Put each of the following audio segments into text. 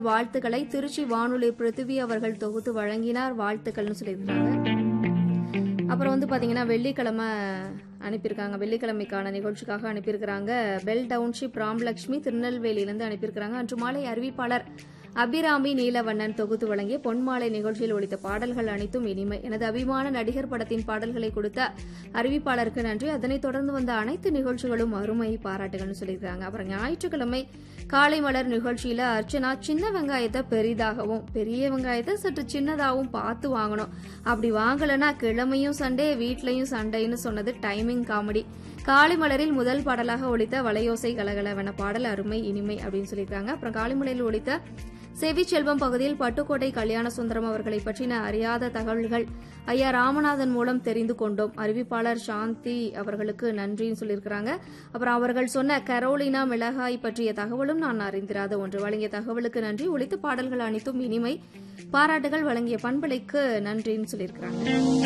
வாழ்த்துக்களை திருச்சி வானொலி பிருத்திவி அவர்கள் தொகுத்து வழங்கினார். வாழ்த்துக்கள்னு சொல்லியிருக்காங்க. அப்புறம் வந்து பாத்தீங்கன்னா வெள்ளிக்கிழமை அனுப்பியிருக்காங்க. வெள்ளிக்கிழமைக்கான நிகழ்ச்சிக்காக அனுப்பியிருக்கிறாங்க. பெல் டவுன்ஷிப் ராமலட்சுமி திருநெல்வேலியிலிருந்து அனுப்பியிருக்கிறாங்க. அன்று மாலை அறிவிப்பாளர் அபிராமி நீலவண்ணன் தொகுத்து வழங்கிய பொன்மாலை நிகழ்ச்சியில் ஒலித்த பாடல்கள் அனைத்தும் இனிமை. எனது அபிமான நடிகர் படத்தின் பாடல்களை கொடுத்த அறிவிப்பாளருக்கு நன்றி. அதனைத் தொடர்ந்து வந்த அனைத்து நிகழ்ச்சிகளும் அருமை, பாராட்டுகள்னு சொல்லியிருக்காங்க. அப்புறம் ஞாயிற்றுக்கிழமை காலை மலர் நிகழ்ச்சியில அர்ச்சனா சின்ன வெங்காயத்தை பெரிதாகவும் பெரிய வெங்காயத்தை சற்று சின்னதாகவும் பார்த்து வாங்கணும், அப்படி வாங்கலன்னா கிழமையும் சண்டே வீட்லயும் சண்டைன்னு சொன்னது டைமிங் காமெடி. காலை மலரில் முதல் பாடலாக ஒலித்த வளையோசை கலகலவென பாடல் அருமை இனிமை அப்படின்னு சொல்லியிருக்காங்க. அப்புறம் காலை மலரில் ஒலித்த செவி செல்வம் பகுதியில் பட்டுக்கோட்டை கல்யாண சுந்தரம் அவர்களை பற்றின அறியாத தகவல்கள் ஐயா ராமநாதன் மூலம் தெரிந்து கொண்டோம். அறிவிப்பாளர் சாந்தி அவர்களுக்கு நன்றின்னு சொல்லியிருக்கிறாங்க. அப்புறம் அவர்கள் சொன்ன கரோலினா மிளகாய் பற்றிய தகவலும் நான் அறிந்திராத ஒன்று. வழங்கிய தகவலுக்கு நன்றி. ஒலித்த பாடல்கள் அனைத்தும் இனிமை, பாராட்டுகள். வழங்கிய பண்பலைக்கு நன்றின்னு சொல்லியிருக்கிறாங்க.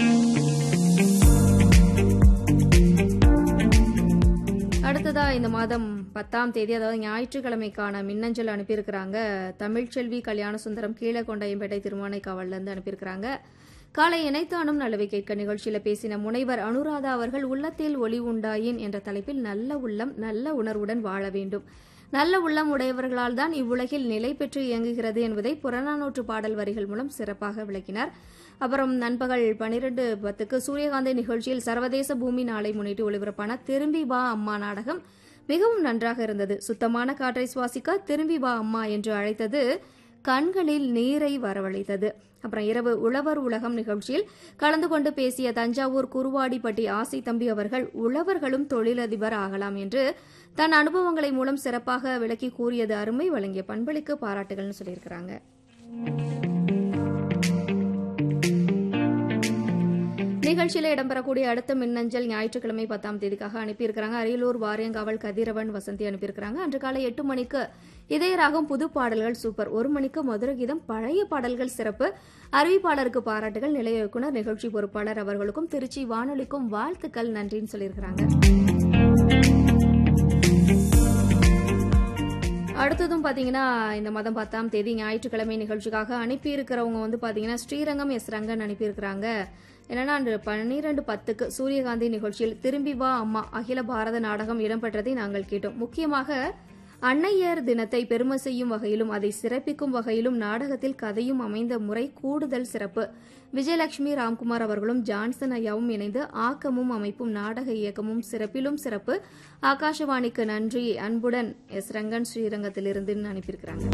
அடுத்ததா இந்த மாதம் 10ஆம் தேதி, அதாவது ஞாயிற்றுக்கிழமைக்கான மின்னஞ்சல் அனுப்பியிருக்கிறாங்க. தமிழ்ச்செல்வி கல்யாண சுந்தரம் கீழகொண்டையம்பேட்டை திருமானைக்காவல்ல இருந்து அனுப்பியிருக்கிறாங்க. காலை இணைத்தானும் நல்லவை கேட்க நிகழ்ச்சியில பேசின முனைவர் அனுராதா அவர்கள் உள்ளத்தில் ஒளி உண்டாயின் என்ற தலைப்பில் நல்ல உள்ளம் நல்ல உணர்வுடன் வாழ வேண்டும், நல்ல உள்ளம் உடையவர்களால் தான் இவ்வுலகில் நிலை பெற்று இயங்குகிறது என்பதை புறநானூற்று பாடல் வரிகள் மூலம் சிறப்பாக விளக்கினார். அப்புறம் நண்பகல் 12:10க்கு சூரியகாந்தி நிகழ்ச்சியில் சர்வதேச பூமி நாளை முன்னிட்டு ஒளிபரப்பான திரும்பி வா அம்மா நாடகம் மிகவும் நன்றாக இருந்தது. சுத்தமான காற்றை சுவாசிக்க திரும்பி வா அம்மா என்று அழைத்தது கண்களில் நீரை வரவழைத்தது. அப்புறம் இரவு உழவர் உலகம் நிகழ்ச்சியில் கலந்து கொண்டு பேசிய தஞ்சாவூர் குருவாடிப்பட்டி ஆசை தம்பி அவர்கள் உழவர்களும் தொழிலதிபர் ஆகலாம் என்று தன் அனுபவங்களை மூலம் சிறப்பாக விளக்கி கூறியது அருமை. வழங்கிய பண்பளிக்கு பாராட்டுகள்னு சொல்லியிருக்கிறாங்க. நிகழ்ச்சியில் இடம்பெறக்கூடிய அடுத்த மின்னஞ்சல் ஞாயிற்றுக்கிழமை 10ஆம் தேதிக்காக அனுப்பியிருக்கிறாங்க. அரியலூர் வாரியங்காவல் கதிரவன் வசந்தி அனுப்பியிருக்கிறாங்க. அன்று காலை 8 மணிக்கு இதயராகம் புது பாடல்கள் சூப்பர், 1 மணிக்கு மதுர கீதம் பழைய பாடல்கள் சிறப்பு, அறிவிப்பாளருக்கு பாராட்டுகள், நிலைய இயக்குநர் நிகழ்ச்சி பொறுப்பாளர் அவர்களுக்கும் திருச்சி வானொலிக்கும் வாழ்த்துக்கள், நன்றின்னு சொல்லியிருக்கிறாங்க. அடுத்ததும் பாத்தீங்கன்னா இந்த மாதம் 10ஆம் தேதி ஞாயிற்றுக்கிழமை நிகழ்ச்சிக்காக அனுப்பியிருக்கிறவங்க வந்து பாத்தீங்கன்னா ஸ்ரீரங்கம் எஸ் ரங்கன் அனுப்பியிருக்கிறாங்க. என்னன்னா அன்று 12:10க்கு சூரியகாந்தி நிகழ்ச்சியில் திரும்பி வா அம்மா அகில பாரத நாடகம் இடம்பெற்றதை நாங்கள் கேட்டோம். முக்கியமாக அன்னையர் தினத்தை பெருமை செய்யும் வகையிலும் அதை சிறப்பிக்கும் வகையிலும் நாடகத்தில் கதையும் அமைந்த முறை கூடுதல் சிறப்பு. விஜயலட்சுமி ராம்குமார் அவர்களும் ஜான்சன் ஐயாவும் இணைந்து ஆக்கமும் அமைப்பும் நாடக இயக்கமும் சிறப்பிலும் சிறப்பு. ஆகாஷவாணிக்கு நன்றி, அன்புடன் எஸ் ரங்கன் ஸ்ரீரங்கத்திலிருந்து அனுப்பியிருக்கிறாங்க.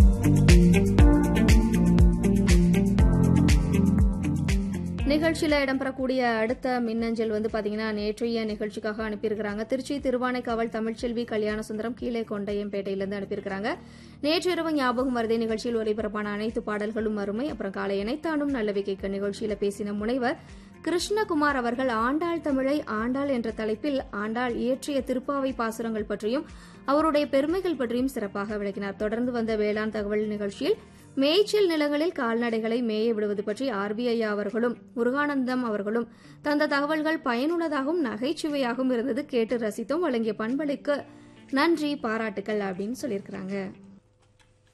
நிகழ்ச்சியில இடம்பெறக்கூடிய அடுத்த மின்னஞ்சல் வந்து பாத்தீங்கன்னா நேற்றைய நிகழ்ச்சிக்காக அனுப்பியிருக்கிறாங்க. திருச்சி திருவானைக்காவல் தமிழ்ச்செல்வி கல்யாண சுந்தரம் கீழே கொண்டையம்பேட்டையிலிருந்து அனுப்பியிருக்கிறாங்க. நேற்றிரவு ஞாபகம் வருதே நிகழ்ச்சியில் ஒலிபரப்பான அனைத்து பாடல்களும் அருமை. அப்புறம் காலை இணைத்தானும் நல்லவை கேட்க நிகழ்ச்சியில பேசின முனைவர் கிருஷ்ணகுமார் அவர்கள் ஆண்டாள் தமிழை ஆண்டாள் என்ற தலைப்பில் ஆண்டாள் இயற்றிய திருப்பாவை பாசுரங்கள் பற்றியும் அவருடைய பெருமைகள் பற்றியும் சிறப்பாக விளக்கினார். தொடர்ந்து வந்த வேளாண் தகவல் நிகழ்ச்சியில் மேய்ச்சல் நிலங்களில் கால்நடைகளை மேய விடுவது பற்றி ஆர்பிஐ அவர்களும் முருகானந்தம் அவர்களும் தந்த தகவல்கள் பயனுள்ளதாகவும் நகைச்சுவையாகவும் இருந்தது, கேட்டு ரசித்தோம். வழங்கிய பண்பளிக்கு நன்றி, பாராட்டுக்கள் அப்படின்னு சொல்லியிருக்கிறாங்க.